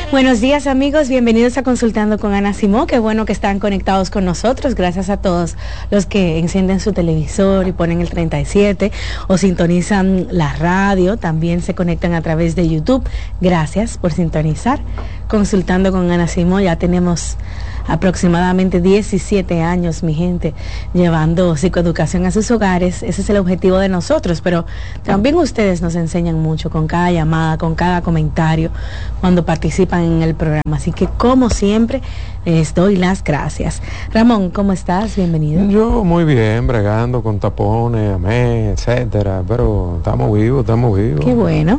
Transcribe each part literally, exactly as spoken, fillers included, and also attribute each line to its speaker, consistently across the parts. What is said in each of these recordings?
Speaker 1: Buenos días, amigos, bienvenidos a Consultando con Ana Simó. Qué bueno que están conectados con nosotros. Gracias a todos los que encienden su televisor y ponen el treinta y siete o sintonizan la radio, también se conectan a través de YouTube. Gracias por sintonizar Consultando con Ana Simó. Ya tenemos aproximadamente diecisiete años, mi gente, llevando psicoeducación a sus hogares. Ese es el objetivo de nosotros, pero también ustedes nos enseñan mucho con cada llamada, con cada comentario, cuando participan en el programa. Así que, como siempre, les doy las gracias. Ramón, ¿cómo estás? Bienvenido.
Speaker 2: Yo muy bien, bregando con tapones, amén, etcétera, pero estamos vivos, estamos vivos.
Speaker 1: Qué bueno.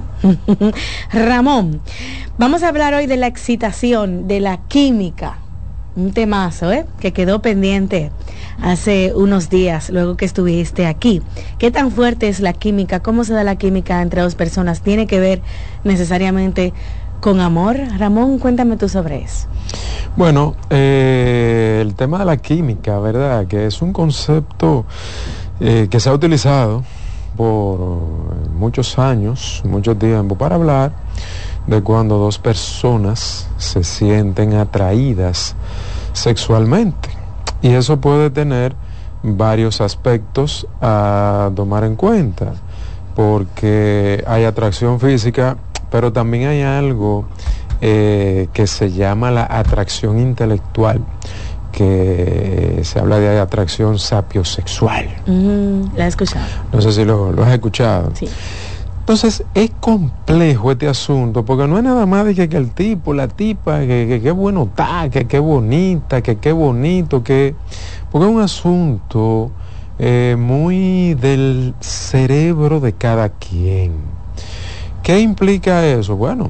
Speaker 1: Ramón, vamos a hablar hoy de la excitación, de la química. Un temazo, ¿eh? Que quedó pendiente hace unos días, luego que estuviste aquí. ¿Qué tan fuerte es la química? ¿Cómo se da la química entre dos personas? ¿Tiene que ver necesariamente con amor? Ramón, cuéntame tú sobre eso.
Speaker 2: Bueno, eh, el tema de la química, ¿verdad? Que es un concepto eh, que se ha utilizado por muchos años, mucho tiempo, para hablar de cuando dos personas se sienten atraídas sexualmente. Y eso puede tener varios aspectos a tomar en cuenta, porque hay atracción física, pero también hay algo eh, que se llama la atracción intelectual, que se habla de atracción sapiosexual.
Speaker 1: Mm, la he escuchado.
Speaker 2: No sé si lo, lo has escuchado.
Speaker 1: Sí.
Speaker 2: Entonces es complejo este asunto, porque no es nada más de que, que el tipo, la tipa, que qué bueno está, que qué bonita, que qué bonito, que... Porque es un asunto eh, muy del cerebro de cada quien. ¿Qué implica eso? Bueno,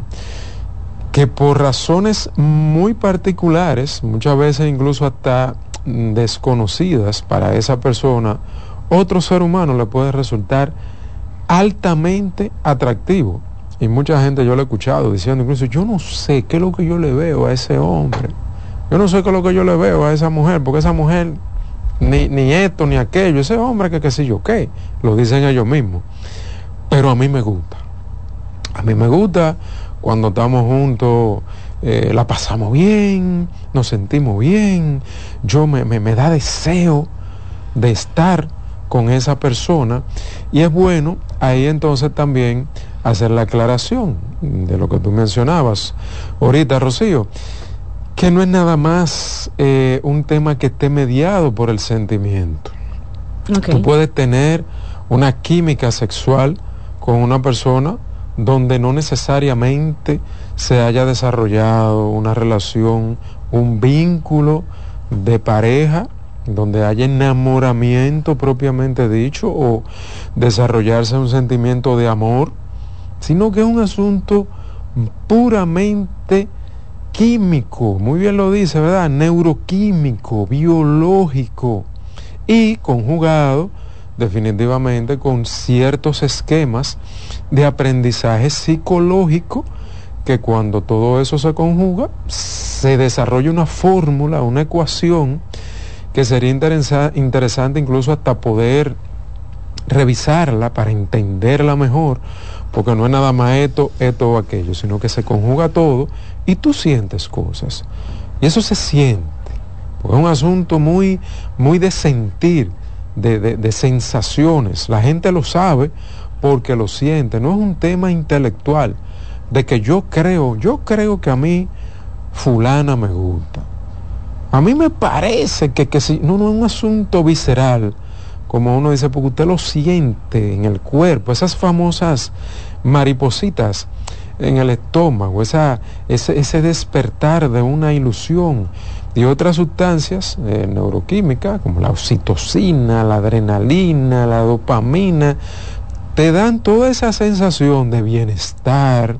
Speaker 2: que por razones muy particulares, muchas veces incluso hasta desconocidas para esa persona, otro ser humano le puede resultar altamente atractivo. Y mucha gente yo lo he escuchado diciendo incluso, yo no sé qué es lo que yo le veo a ese hombre, yo no sé qué es lo que yo le veo a esa mujer, porque esa mujer ni, ni esto ni aquello, ese hombre que qué sé yo qué, lo dicen ellos mismos. Pero a mí me gusta, a mí me gusta cuando estamos juntos, eh, la pasamos bien, nos sentimos bien, yo me, me, me da deseo de estar con esa persona. Y es bueno ahí entonces también hacer la aclaración de lo que tú mencionabas ahorita, Rocío, que no es nada más eh, un tema que esté mediado por el sentimiento. Okay. Tú puedes tener una química sexual con una persona donde no necesariamente se haya desarrollado una relación, un vínculo de pareja, donde haya enamoramiento propiamente dicho o desarrollarse un sentimiento de amor, sino que es un asunto puramente químico, muy bien lo dice, ¿verdad? Neuroquímico, biológico, y conjugado definitivamente con ciertos esquemas de aprendizaje psicológico, que cuando todo eso se conjuga, se desarrolla una fórmula, una ecuación, que sería interesa- interesante incluso hasta poder revisarla para entenderla mejor, porque no es nada más esto, esto o aquello, sino que se conjuga todo y tú sientes cosas. Y eso se siente, porque es un asunto muy, muy de sentir, de, de, de sensaciones. La gente lo sabe porque lo siente, no es un tema intelectual, de que yo creo, yo creo que a mí fulana me gusta. A mí me parece que, que si, no, no es un asunto visceral, como uno dice, porque usted lo siente en el cuerpo, esas famosas maripositas en el estómago, esa, ese, ese despertar de una ilusión, y otras sustancias eh, neuroquímicas, como la oxitocina, la adrenalina, la dopamina, te dan toda esa sensación de bienestar,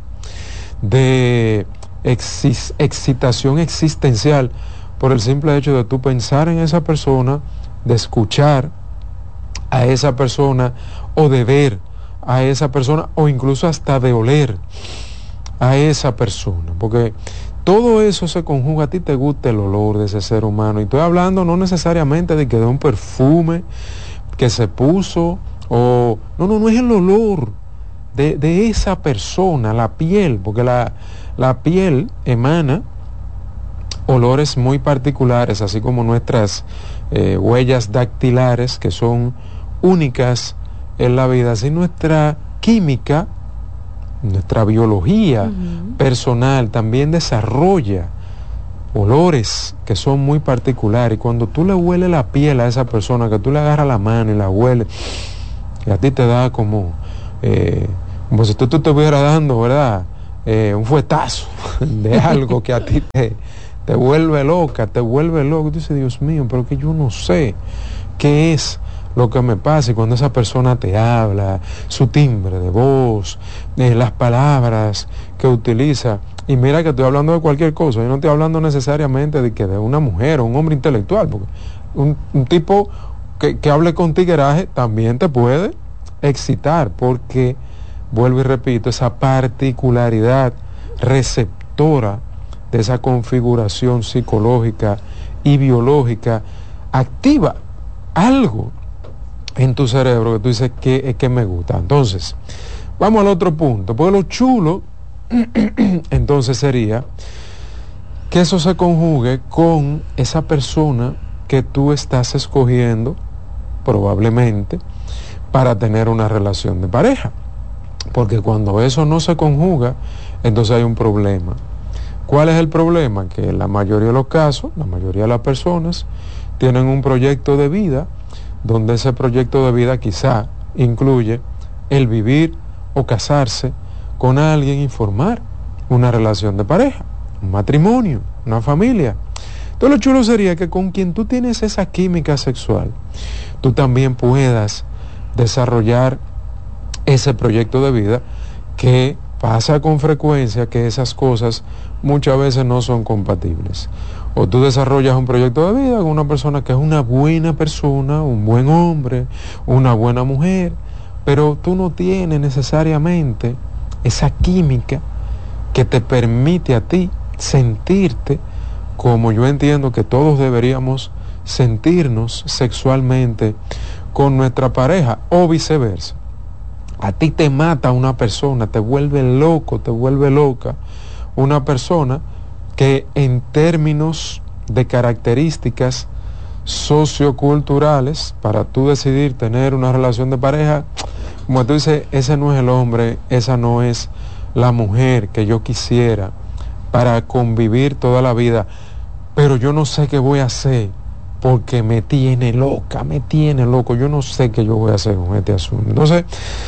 Speaker 2: de exis, excitación existencial, por el simple hecho de tú pensar en esa persona, de escuchar a esa persona, o de ver a esa persona, o incluso hasta de oler a esa persona, porque todo eso se conjuga. A ti te gusta el olor de ese ser humano, y estoy hablando no necesariamente de que de un perfume que se puso, o no, no, no es el olor de, de esa persona, la piel, porque la, la piel emana olores muy particulares, así como nuestras eh, huellas dactilares, que son únicas en la vida, así nuestra química, nuestra biología uh-huh. personal también desarrolla olores que son muy particulares. Y cuando tú le hueles la piel a esa persona, que tú le agarras la mano y la hueles, que a ti te da como, eh, como si tú, tú te estuvieras dando, ¿verdad? Eh, un fuetazo de algo que a ti te, te vuelve loca, te vuelve loco. Tú dices, Dios mío, pero que yo no sé qué es lo que me pasa. Y cuando esa persona te habla, su timbre de voz, eh, las palabras que utiliza, y mira que estoy hablando de cualquier cosa, yo no estoy hablando necesariamente de que de una mujer o un hombre intelectual, porque un, un tipo que, que hable con tigueraje también te puede excitar, porque, vuelvo y repito, esa particularidad receptora de esa configuración psicológica y biológica activa algo en tu cerebro que tú dices que es que me gusta. Entonces, vamos al otro punto, porque lo chulo entonces sería que eso se conjugue con esa persona que tú estás escogiendo probablemente para tener una relación de pareja, porque cuando eso no se conjuga, entonces hay un problema. ¿Cuál es el problema? Que en la mayoría de los casos, la mayoría de las personas tienen un proyecto de vida, donde ese proyecto de vida quizá incluye el vivir o casarse con alguien y formar una relación de pareja, un matrimonio, una familia. Entonces lo chulo sería que con quien tú tienes esa química sexual, tú también puedas desarrollar ese proyecto de vida, que pasa con frecuencia que esas cosas muchas veces no son compatibles. O tú desarrollas un proyecto de vida con una persona que es una buena persona, un buen hombre, una buena mujer, pero tú no tienes necesariamente esa química que te permite a ti sentirte como yo entiendo que todos deberíamos sentirnos sexualmente con nuestra pareja, o viceversa. A ti te mata una persona, te vuelve loco, te vuelve loca una persona que en términos de características socioculturales, para tú decidir tener una relación de pareja, como tú dices, ese no es el hombre, esa no es la mujer que yo quisiera para convivir toda la vida, pero yo no sé qué voy a hacer porque me tiene loca, me tiene loco, yo no sé qué yo voy a hacer con este asunto. Entonces,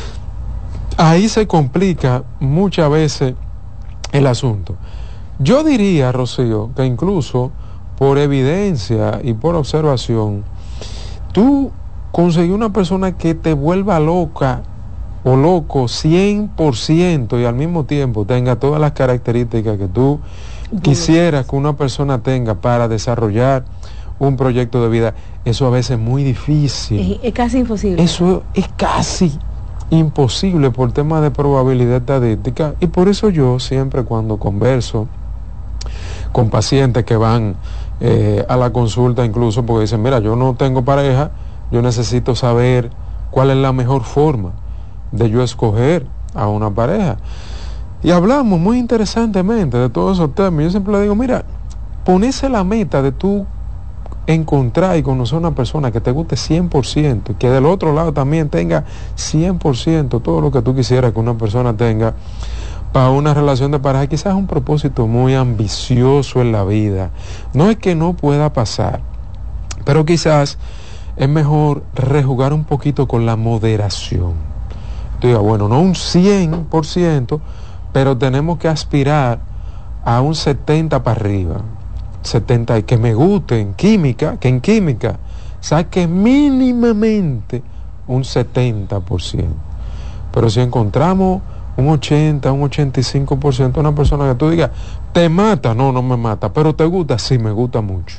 Speaker 2: ahí se complica muchas veces el asunto. Yo diría, Rocío, que incluso por evidencia y por observación, tú conseguir una persona que te vuelva loca o loco cien por ciento y al mismo tiempo tenga todas las características que tú quisieras que una persona tenga para desarrollar un proyecto de vida, eso a veces es muy difícil.
Speaker 1: Es, es casi imposible.
Speaker 2: Eso es casi imposible por temas de probabilidad estadística, y por eso yo siempre cuando converso con pacientes que van eh, a la consulta, incluso porque dicen, mira, yo no tengo pareja, yo necesito saber cuál es la mejor forma de yo escoger a una pareja, y hablamos muy interesantemente de todos esos temas. Yo siempre le digo, mira, ponese la meta de tú encontrar y conocer a una persona que te guste cien por ciento, que del otro lado también tenga cien por ciento todo lo que tú quisieras que una persona tenga para una relación de pareja. Quizás es un propósito muy ambicioso en la vida, no es que no pueda pasar, pero quizás es mejor rejugar un poquito con la moderación. Tú digas, bueno, no un cien por ciento, pero tenemos que aspirar a un setenta para arriba, setenta, y que me guste en química, que en química saque mínimamente un setenta por ciento. Pero si encontramos un ochenta, un ochenta y cinco por ciento, una persona que tú digas, ¿te mata? No, no me mata, pero ¿te gusta? Sí, me gusta mucho.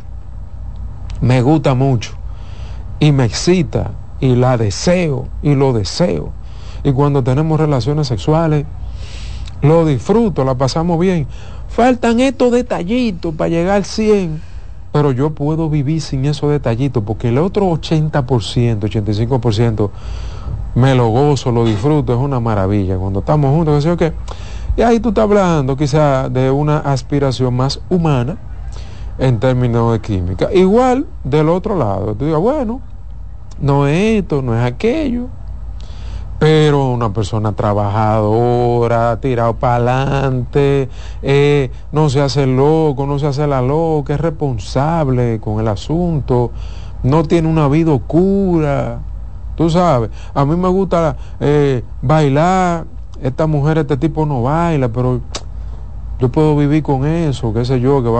Speaker 2: Me gusta mucho. Y me excita, y la deseo, y lo deseo. Y cuando tenemos relaciones sexuales, lo disfruto, la pasamos bien. Faltan estos detallitos para llegar al cien, pero yo puedo vivir sin esos detallitos, porque el otro ochenta por ciento, ochenta y cinco por ciento, me lo gozo, lo disfruto, es una maravilla. Cuando estamos juntos, que sé yo qué. Y ahí tú estás hablando quizá de una aspiración más humana en términos de química. Igual del otro lado, tú digas, bueno, no es esto, no es aquello, pero una persona trabajadora, tirado para adelante, eh, no se hace loco, no se hace la loca, es responsable con el asunto, no tiene una vida oscura, tú sabes. A mí me gusta eh, bailar, esta mujer, este tipo no baila, pero yo puedo vivir con eso, qué sé yo, que va